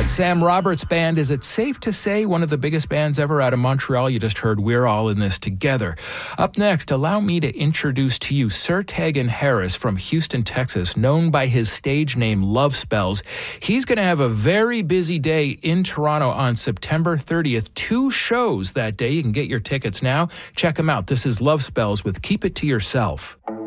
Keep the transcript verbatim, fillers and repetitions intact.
That Sam Roberts Band, is it safe to say one of the biggest bands ever out of Montreal? You just heard We're All in This Together. Up next, allow me to introduce to you Sir Tegan Harris from Houston, Texas, known by his stage name Love Spells. He's going to have a very busy day in Toronto on September thirtieth. Two shows that day. You can get your tickets now. Check him out. This is Love Spells with Keep It to Yourself.